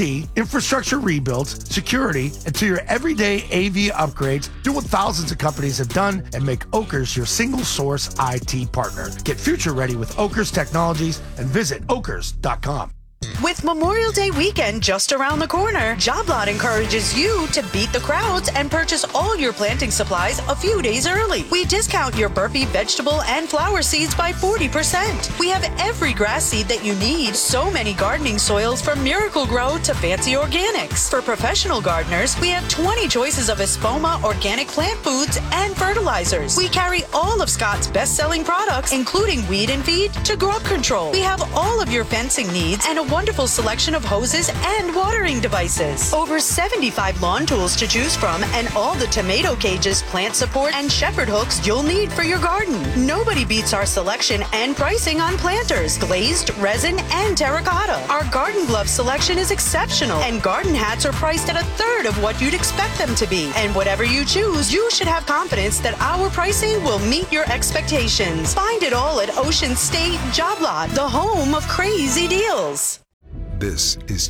IT, infrastructure rebuilds, security, and to your everyday AV upgrades, do what thousands of companies have done and make Okers your single source IT partner. Get future ready with Okers Technologies and visit okers.com. With Memorial Day weekend just around the corner, JobLot encourages you to beat the crowds and purchase all your planting supplies a few days early. We discount your Burpee vegetable and flower seeds by 40%. We have every grass seed that you need. So many gardening soils from Miracle Grow to Fancy Organics. For professional gardeners, we have 20 choices of Espoma organic plant foods and fertilizers. We carry all of Scott's best-selling products, including weed and feed to grub control. We have all of your fencing needs and a wonderful selection of hoses and watering devices. Over 75 lawn tools to choose from and all the tomato cages, plant support, and shepherd hooks you'll need for your garden. Nobody beats our selection and pricing on planters, glazed, resin, and terracotta. Our garden glove selection is exceptional, and garden hats are priced at a third of what you'd expect them to be. And whatever you choose, you should have confidence that our pricing will meet your expectations. Find it all at Ocean State JobLot, the home of crazy deals. This is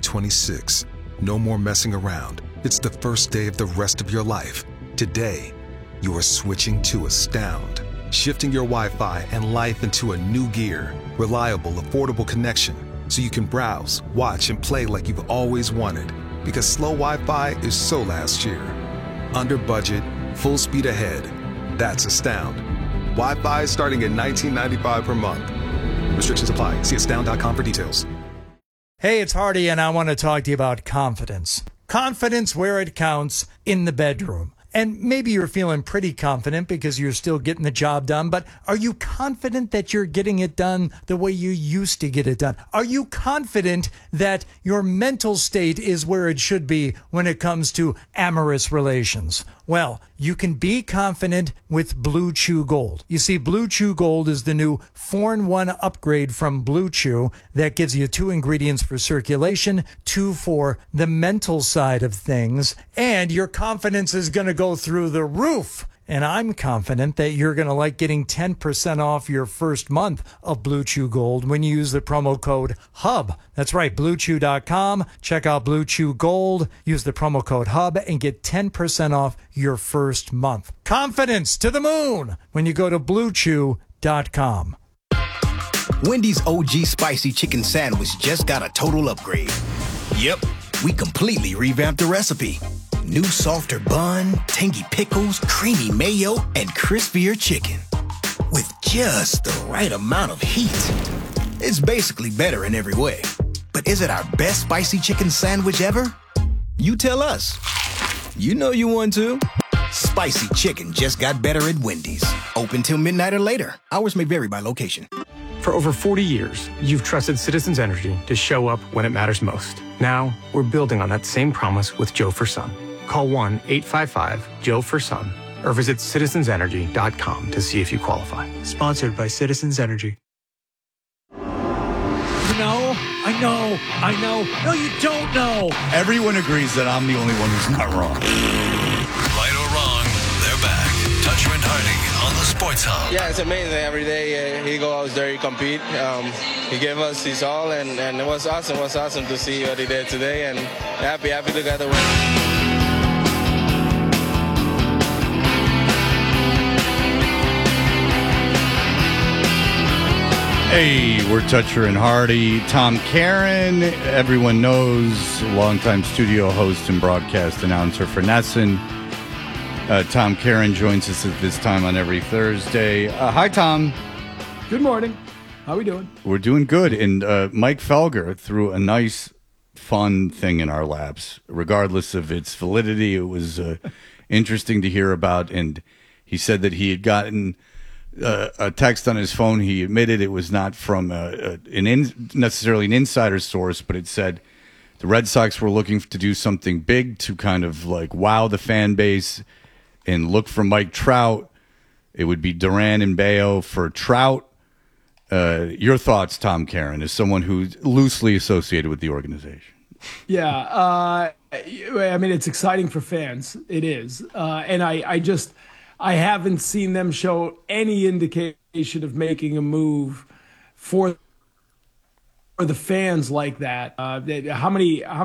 2026. No more messing around. It's the first day of the rest of your life. Today, you are switching to Astound, shifting your Wi-Fi and life into a new gear. Reliable, affordable connection, so you can browse, watch, and play like you've always wanted. Because slow Wi-Fi is so last year. Under budget, full speed ahead. That's Astound. Wi-Fi starting at $19.95 per month. Restrictions apply. See astound.com for details. Hey, it's Hardy, and I want to talk to you about confidence. Confidence where it counts in the bedroom. And maybe you're feeling pretty confident because you're still getting the job done, but are you confident that you're getting it done the way you used to get it done? Are you confident that your mental state is where it should be when it comes to amorous relations? Well, you can be confident with Blue Chew Gold. You see, Blue Chew Gold is the new 4-in-1 upgrade from Blue Chew that gives you 2 ingredients for circulation, 2 for the mental side of things, and your confidence is going to go through the roof. And I'm confident that you're going to like getting 10% off your first month of Blue Chew Gold when you use the promo code HUB. That's right, BlueChew.com. Check out Blue Chew Gold. Use the promo code HUB and get 10% off your first month. Confidence to the moon when you go to BlueChew.com. Wendy's OG Spicy Chicken Sandwich just got a total upgrade. Yep, we completely revamped the recipe. New softer bun, tangy pickles, creamy mayo, and crispier chicken. With just the right amount of heat. It's basically better in every way. But is it our best spicy chicken sandwich ever? You tell us. You know you want to. Spicy chicken just got better at Wendy's. Open till midnight or later. Hours may vary by location. For over 40 years, you've trusted Citizens Energy to show up when it matters most. Now, we're building on that same promise with Joe for Sun. Call 1-855-JOE-FOR-SUN or visit citizensenergy.com to see if you qualify. Sponsored by Citizens Energy. I know. No, you don't know. Everyone agrees that I'm the only one who's not wrong. Right or wrong, they're back. Toucher and Harding on the Sports Hub. Yeah, it's amazing. Every day he go out there, he compete. He gave us his all, and it was awesome. It was awesome to see what he did today, and happy to get the win. Hey, we're Toucher and Hardy. Tom Caron, everyone knows, longtime studio host and broadcast announcer for NESN. Tom Caron joins us at this time on every Thursday. Hi, Tom. Good morning. How we doing? We're doing good. And Mike Felger threw a nice, fun thing in our laps. Regardless of its validity, it was interesting to hear about. And he said that he had gotten a text on his phone. He admitted it was not from necessarily an insider source, but it said the Red Sox were looking to do something big to kind of like wow the fan base and look for Mike Trout. It would be Duran and Bayo for Trout. Your thoughts, Tom Caron, as someone who's loosely associated with the organization? Yeah, I mean, it's exciting for fans. It is. And I haven't seen them show any indication of making a move for the fans like that. How many